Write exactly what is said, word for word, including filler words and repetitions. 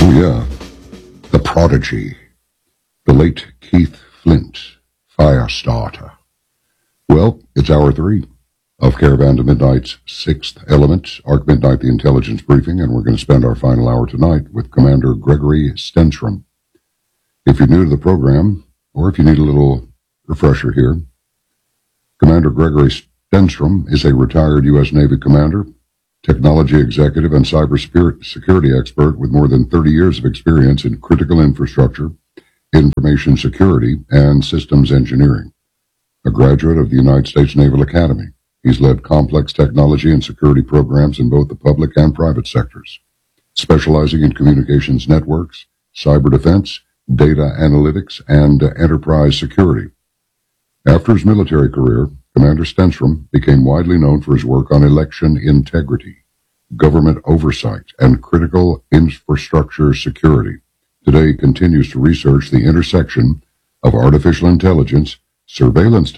Oh, yeah. The prodigy. The late Keith Flint, Firestarter. Well, it's hour three of Caravan to Midnight's Sixth Element, Arc Midnight, the Intelligence Briefing, and we're going to spend our final hour tonight with Commander Gregory Stenstrom. If you're new to the program, or if you need a little refresher here, Commander Gregory Stenstrom is a retired U S Navy commander, technology executive, and cybersecurity expert with more than thirty years of experience in critical infrastructure, information security, and systems engineering. A graduate of the United States Naval Academy, he's led complex technology and security programs in both the public and private sectors, specializing in communications networks, cyber defense, data analytics, and enterprise security. After his military career, Commander Stenstrom became widely known for his work on election integrity, government oversight, and critical infrastructure security. Today he continues to research the intersection of artificial intelligence, surveillance